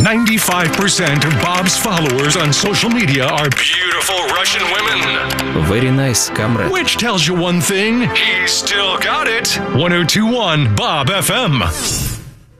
95% of Bob's followers on social media are beautiful Russian women. Very nice, comrade. Which tells you one thing, he's still got it. 1021 Bob FM.